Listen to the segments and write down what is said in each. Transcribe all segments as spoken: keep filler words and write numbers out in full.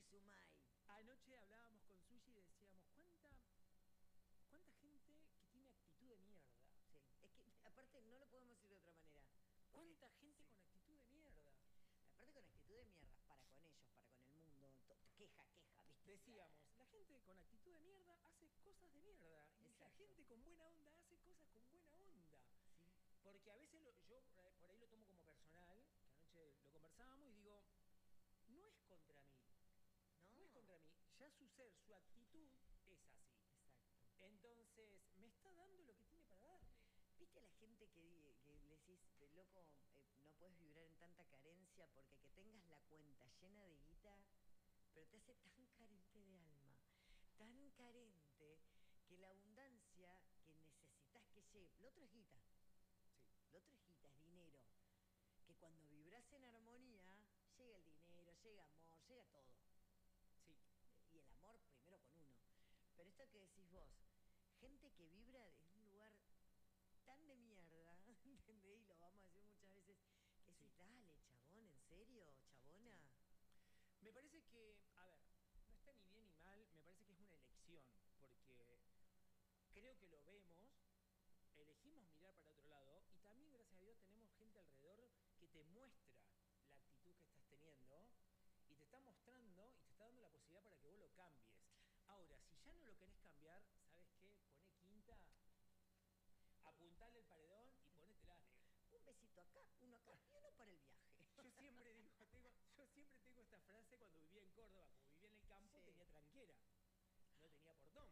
Sumay. Anoche hablábamos con Sushi y decíamos, ¿cuánta, cuánta gente que tiene actitud de mierda? Sí, es que aparte no lo podemos decir de otra manera. Porque, ¿Cuánta gente sí. con actitud de mierda? Aparte con actitud de mierda, para con ellos, para con el mundo, to- queja, queja, ¿viste? Decíamos, la gente con actitud de mierda hace cosas de mierda. Y la Exacto. gente con buena onda hace cosas con buena onda. Sí. Porque a veces lo- yo eh, por ahí lo tomo como personal, que anoche lo conversábamos y digo, no es contra mí. No. No es contra mí. Ya su ser, su actitud es así. Exacto. Entonces, me está dando lo que tiene para darme. ¿Viste a la gente que, di- que le decís, "Eh, loco, eh, no puedes vibrar en tanta carencia porque que tengas la cuenta llena de guita, pero te hace tan carente de alma, tan carente, que la abundancia que necesitas que llegue, lo otro es guita, Sí. lo otro es guita, es dinero, que cuando vibras en armonía, llega el dinero, llega amor, llega todo. Sí. Y el amor primero con uno. Pero esto que decís vos, gente que vibra en un lugar tan de mierda, ¿entendés? Y lo vamos a decir muchas veces, que Sí. decís, dale, chabón, ¿en serio? ¿Chabona? Me parece que, a ver, no está ni bien ni mal, me parece que es una elección, porque creo que lo vemos, elegimos mirar para otro lado y también, gracias a Dios, tenemos gente alrededor que te muestra la actitud que estás teniendo y te está mostrando y te está dando la posibilidad para que vos lo cambies. Ahora, si ya no lo querés cambiar, ¿sabes qué? Poné quinta, apuntale el paredón y ponétela negra. Un besito acá, uno acá y uno para el viaje. Yo siempre digo, tengo, yo siempre tengo esta frase cuando vivía en Córdoba, como vivía en el campo, Sí. tenía tranquera, no tenía portón.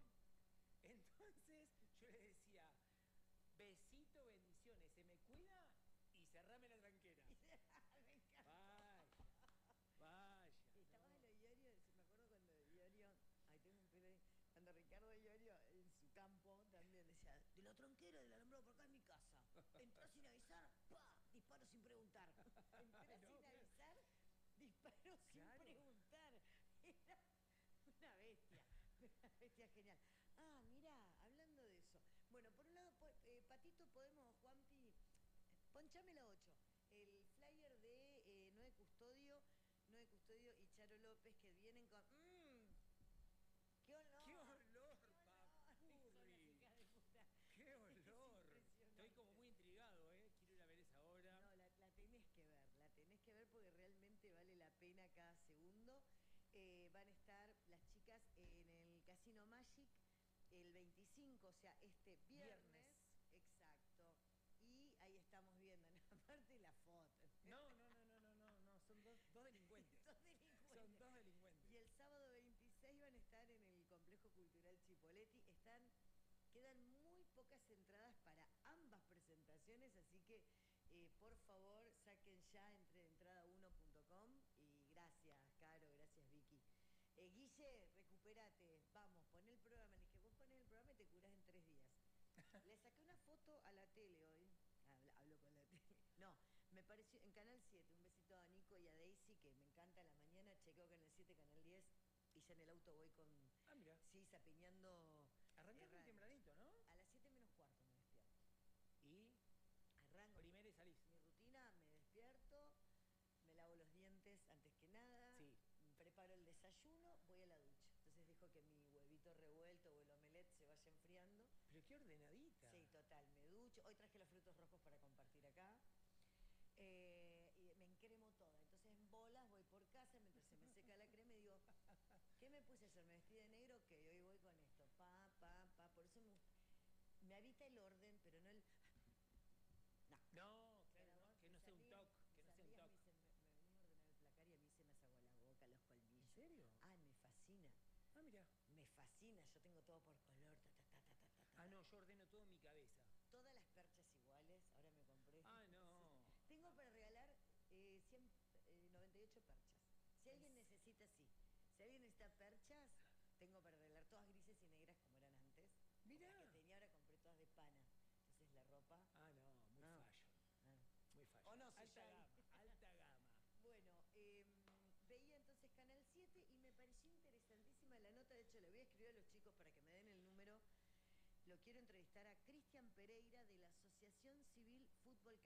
Entonces yo le decía, besito, bendiciones, se me cuida y cerrame la tranquera. Me encanta. Vaya, vaya. Estabas no. en lo Iorio, me acuerdo cuando Iorio, ay, tengo un pelo ahí, cuando Ricardo Iorio en su campo también decía, de la tronquera del alambrado por acá es mi casa. Entró sin avisar, ¡pa! Disparo sin preguntar. Entré No, sin claro. avisar, disparo sin Claro. preguntar. Era una bestia, una bestia genial. Ah, mirá, hablando de eso. Bueno, por un lado, po- eh, Patito, podemos, Juanpi, ponchame la ocho. El flyer de eh, Noé Custodio, Noé Custodio y Charo López que vienen con. ¡Mmm! ¡Qué olor! ¡Qué olor, ¡Qué olor! Son las papurri! hijas de puta. ¡Qué Es olor! impresionante. Estoy como muy intrigado, ¿eh? Quiero ir a ver esa obra. No, la, la tenés que ver, la tenés que ver porque realmente vale la pena cada segundo. Eh, van a estar las chicas en el Casino Magic el veinticinco, o sea, este viernes. Viernes. Exacto. Y ahí estamos viendo, ¿no? Aparte la foto. No, no, no, no, no, no, no, son dos, dos delincuentes. Dos delincuentes. Son dos delincuentes. Y el sábado veintiséis van a estar en el Complejo Cultural Chipoleti. Están, quedan muy pocas entradas para ambas presentaciones, así que eh, por favor saquen ya entre entrada uno punto com y gracias, Caro, gracias, Vicky. Eh, Guille, recupérate, vamos, pon el programa. Le dije, vos ponés el programa y te curás en tres días. Le saqué una foto a la tele hoy. Hablo, hablo con la tele. No, me pareció en Canal siete, un besito a Nico y a Daisy, que me encanta a la mañana, chequeo Canal siete, Canal diez, y ya en el auto voy con... Ah, mira. Sí, zapeñando... Arrancás eh, muy radios. tempranito, ¿no? A las siete menos cuarto me despierto. Y Arranco. primero y salís. Mi rutina, me despierto, me lavo los dientes antes que nada, Sí. preparo el desayuno, voy a la ducha. Entonces dejo que mi huevito revuelto o el omelette se vaya enfriando. Pero qué ordenadita. Sí, total, me ducho. Hoy traje los frutos rojos para compartir acá. Eh, y me encremo toda. Entonces en bolas voy por casa mientras se me seca la crema y digo, ¿qué me puse ayer? Me vestí de negro, que hoy voy con esto. Pa, pa, pa. Por eso me, me habita el orden, pero no el... No. No, claro, Pero no, que no mis sea un amigas- toque, que mis no sea un amigas toque. Me, dicen, me, me venimos a ordenar el placar y a mí se me sacó la boca, los colmillos. ¿En serio? Ay, me fascina. Ah, mira. Me fascina, yo tengo todo por color, ta, ta, ta, ta, ta, ta, ta. Ah, no, yo ordeno todo en mi cabeza. Todas las perchas iguales, ahora me compré. Ah, no. Tengo para regalar eh, cien, eh, noventa y ocho perchas. Si alguien necesita, sí. Si alguien necesita perchas, tengo para regalar todas grises y negras como eran antes. Mirá. Las que tenía ahora compré todas de pana. Entonces la ropa... Ah, no, muy Ah. fashion. ah. Muy fashion. O no, si alta ya hay. gama, alta gama. Bueno, eh, veía entonces Canal siete y me pareció interesantísima la nota. De hecho, le voy a escribir a los chicos para que me den el número. Lo quiero entrevistar a Cristian Pereira de la Asociación Civil Fútbol